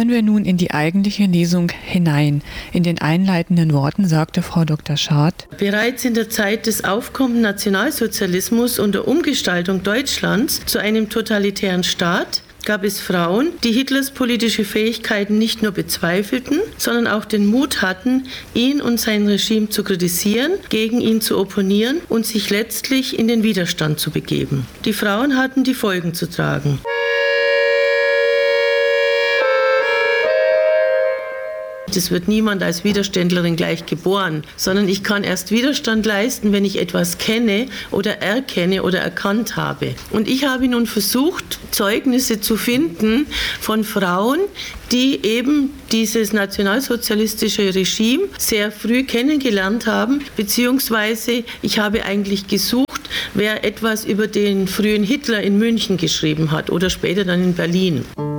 Hören wir nun in die eigentliche Lesung hinein. In den einleitenden Worten sagte Frau Dr. Schardt: Bereits in der Zeit des aufkommenden Nationalsozialismus und der Umgestaltung Deutschlands zu einem totalitären Staat gab es Frauen, die Hitlers politische Fähigkeiten nicht nur bezweifelten, sondern auch den Mut hatten, ihn und sein Regime zu kritisieren, gegen ihn zu opponieren und sich letztlich in den Widerstand zu begeben. Die Frauen hatten die Folgen zu tragen. Es wird niemand als Widerständlerin gleich geboren, sondern ich kann erst Widerstand leisten, wenn ich etwas kenne oder erkenne oder erkannt habe. Und ich habe nun versucht, Zeugnisse zu finden von Frauen, die eben dieses nationalsozialistische Regime sehr früh kennengelernt haben, beziehungsweise ich habe eigentlich gesucht, wer etwas über den frühen Hitler in München geschrieben hat oder später dann in Berlin.